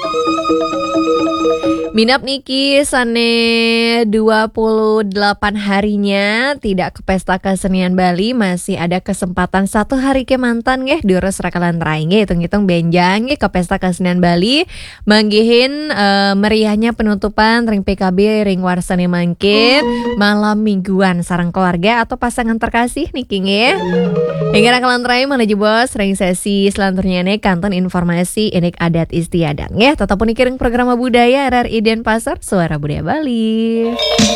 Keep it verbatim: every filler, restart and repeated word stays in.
Minap niki sane dua puluh delapan harinya tidak ke pesta kesenian Bali, masih ada kesempatan satu hari ke mantan nggih diurus rakalan rai nggih hitung-hitung benjang nggih ke pesta kesenian Bali manggihin uh, meriahnya penutupan ring P K B ring warsane mangkin malam mingguan sareng keluarga atau pasangan terkasih niki nggih. Hingga rakalan rai menuju bos ring sesi selanjutnya nih kanton informasi inik adat istiadat nggih tetap pun kiring program budaya R R I Denpasar Suara Budaya Bali.